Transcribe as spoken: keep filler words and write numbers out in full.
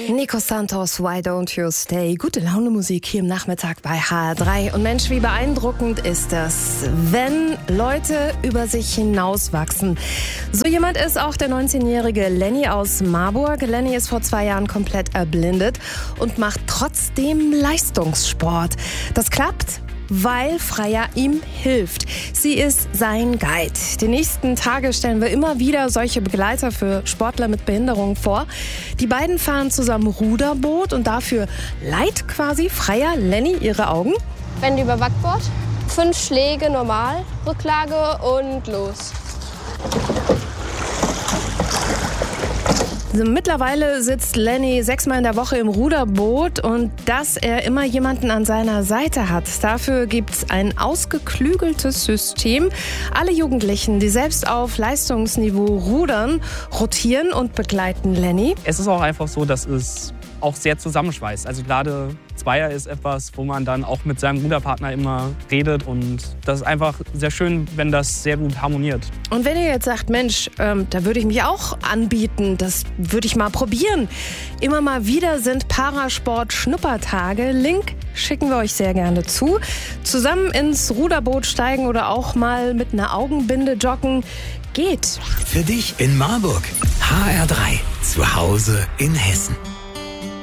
Nico Santos, Why Don't You Stay? Gute Laune Musik hier im Nachmittag bei H R drei. Und Mensch, wie beeindruckend ist das, wenn Leute über sich hinauswachsen. So jemand ist auch der neunzehnjährige Lenny aus Marburg. Lenny ist vor zwei Jahren komplett erblindet und macht trotzdem Leistungssport. Das klappt, weil Freya ihm hilft. Sie ist sein Guide. Die nächsten Tage stellen wir immer wieder solche Begleiter für Sportler mit Behinderung vor. Die beiden fahren zusammen Ruderboot und dafür leiht quasi Freya Lenny ihre Augen. Wende über Backbord, fünf Schläge normal, Rücklage und los. Also mittlerweile sitzt Lenny sechsmal in der Woche im Ruderboot und dass er immer jemanden an seiner Seite hat. Dafür gibt's ein ausgeklügeltes System. Alle Jugendlichen, die selbst auf Leistungsniveau rudern, rotieren und begleiten Lenny. Es ist auch einfach so, dass es auch sehr zusammenschweißt. Also gerade Zweier ist etwas, wo man dann auch mit seinem Ruderpartner immer redet und das ist einfach sehr schön, wenn das sehr gut harmoniert. Und wenn ihr jetzt sagt, Mensch, ähm, da würde ich mich auch anbieten, das würde ich mal probieren. Immer mal wieder sind Parasport-Schnuppertage. Link schicken wir euch sehr gerne zu. Zusammen ins Ruderboot steigen oder auch mal mit einer Augenbinde joggen geht. Für dich in Marburg. H R drei. Zu Hause in Hessen.